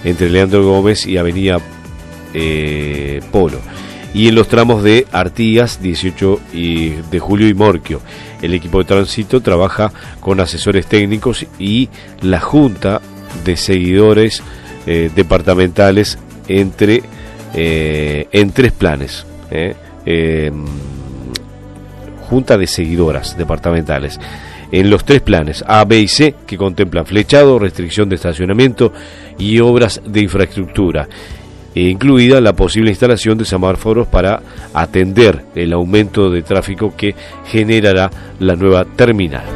entre Leandro Gómez y Avenida Polo, y en los tramos de Artigas, 18 de Julio y Morquio. El equipo de tránsito trabaja con asesores técnicos y la junta de seguidores departamentales en 3 planes. Junta de seguidoras departamentales en los 3 planes A, B y C, que contemplan flechado, restricción de estacionamiento y obras de infraestructura, incluida la posible instalación de semáforos para atender el aumento de tráfico que generará la nueva terminal.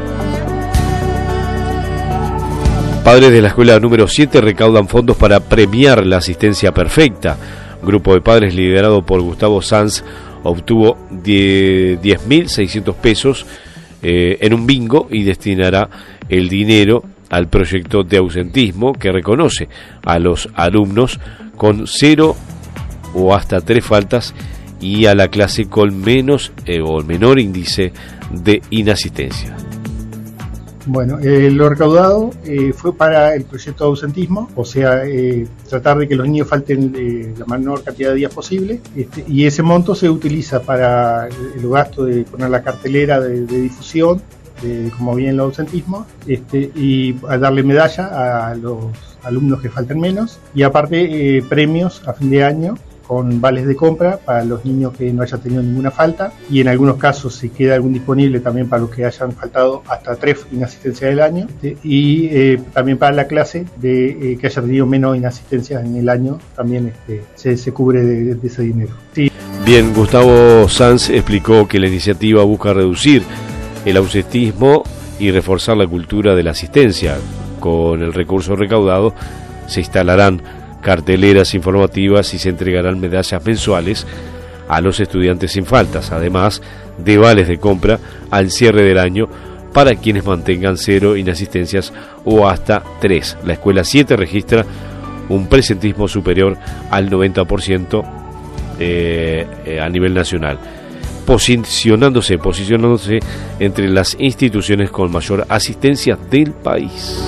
Padres de la escuela número 7 recaudan fondos para premiar la asistencia perfecta. Grupo de padres liderado por Gustavo Sanz obtuvo 10.600 pesos en un bingo y destinará el dinero al proyecto de ausentismo que reconoce a los alumnos con 0 o hasta 3 faltas y a la clase con menos o menor índice de inasistencia. Bueno, lo recaudado fue para el proyecto de ausentismo, o sea, tratar de que los niños falten la menor cantidad de días posible, y ese monto se utiliza para el gasto de poner la cartelera de difusión, como bien el ausentismo, y a darle medalla a los alumnos que falten menos, y aparte premios a fin de año con vales de compra para los niños que no hayan tenido ninguna falta, y en algunos casos si queda algún disponible también para los que hayan faltado hasta 3 inasistencias del año, y también para la clase que haya tenido menos inasistencias en el año, también se cubre de ese dinero. Sí. Bien, Gustavo Sanz explicó que la iniciativa busca reducir el ausentismo y reforzar la cultura de la asistencia. Con el recurso recaudado se instalarán carteleras informativas y se entregarán medallas mensuales a los estudiantes sin faltas, además de vales de compra al cierre del año para quienes mantengan 0 inasistencias o hasta 3. La escuela 7 registra un presentismo superior al 90% a nivel nacional, posicionándose entre las instituciones con mayor asistencia del país.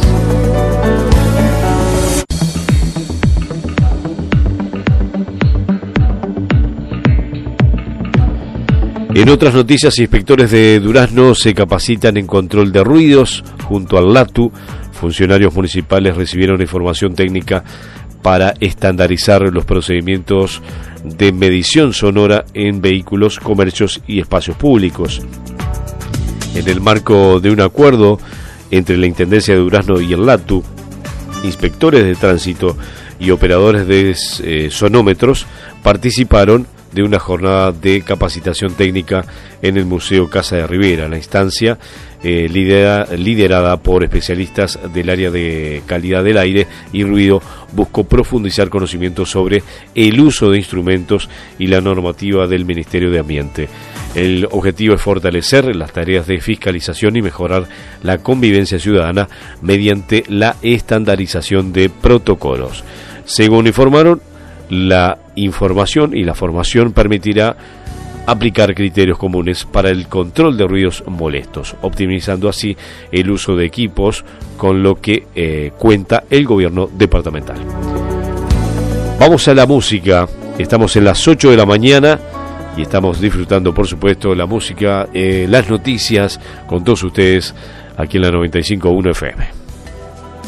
En otras noticias, inspectores de Durazno se capacitan en control de ruidos junto al LATU. Funcionarios municipales recibieron información técnica para estandarizar los procedimientos de medición sonora en vehículos, comercios y espacios públicos. En el marco de un acuerdo entre la Intendencia de Durazno y el LATU, inspectores de tránsito y operadores de sonómetros participaron de una jornada de capacitación técnica en el Museo Casa de Rivera. La instancia, liderada por especialistas del área de calidad del aire y ruido, buscó profundizar conocimientos sobre el uso de instrumentos y la normativa del Ministerio de Ambiente. El objetivo es fortalecer las tareas de fiscalización y mejorar la convivencia ciudadana mediante la estandarización de protocolos. Según informaron, la información y la formación permitirá aplicar criterios comunes para el control de ruidos molestos, optimizando así el uso de equipos, con lo que cuenta el gobierno departamental. Vamos a la música. Estamos en las 8 de la mañana y estamos disfrutando, por supuesto, la música, las noticias con todos ustedes aquí en la 95.1 FM.